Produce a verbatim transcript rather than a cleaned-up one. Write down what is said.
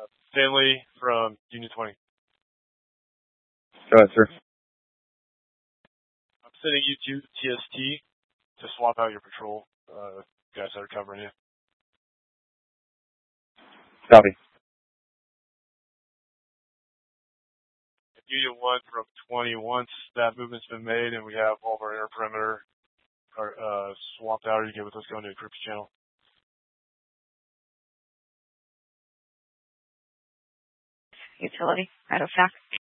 Finley from Union twenty. Go ahead, sir. I'm sending you to T S T to swap out your patrol uh, guys that are covering you. Copy. Union one from twenty. Once that movement's been made and we have all of our air perimeter uh, swapped out, are you good with us going to the encryption channel? Utility, right of fact.